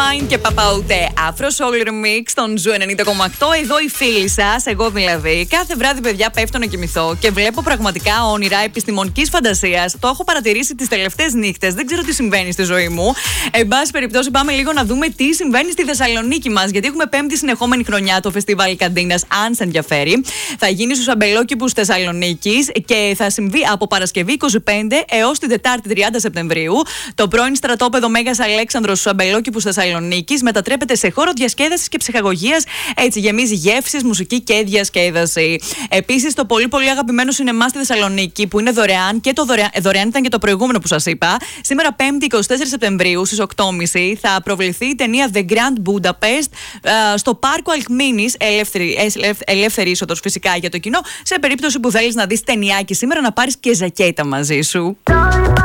Mind και Παπαούτε Afro Soul Remix στον Ζου 90,8. Εδώ οι φίλοι σας, εγώ δηλαδή. Κάθε βράδυ, παιδιά, πέφτω να κοιμηθώ και βλέπω πραγματικά όνειρα επιστημονικής φαντασίας. Το έχω παρατηρήσει τις τελευταίες νύχτες. Δεν ξέρω τι συμβαίνει στη ζωή μου. Εν πάση περιπτώσει, πάμε λίγο να δούμε τι συμβαίνει στη Θεσσαλονίκη μας. Γιατί έχουμε πέμπτη συνεχόμενη χρονιά το φεστιβάλ Καντίνας, αν σε ενδιαφέρει. Θα γίνει στους αμπελόκηπους Θεσσαλονίκης και θα συμβεί από Παρασκευή 25 έως την Τετάρτη 30 Σεπτεμβρίου. Το πρώην στρατόπεδο Μέγας Αλέξανδρος στους αμπελόκηπους Θεσσαλονίκης μετατρέπεται σε χώρο διασκέδασης και ψυχαγωγίας. Έτσι, γεμίζει γεύσεις, μουσική και διασκέδαση. Επίσης, το πολύ πολύ αγαπημένο σινεμά στη Θεσσαλονίκη, που είναι δωρεάν και το δωρεάν ήταν και το προηγούμενο που σας είπα. Σήμερα, 5η 24 Σεπτεμβρίου στις 8.30 θα προβληθεί η ταινία The Grand Budapest στο πάρκο Αλκμίνης, ελεύθερη είσοδος φυσικά για το κοινό. Σε περίπτωση που θέλεις να δεις ταινιάκι σήμερα, να πάρεις και ζακέτα μαζί σου.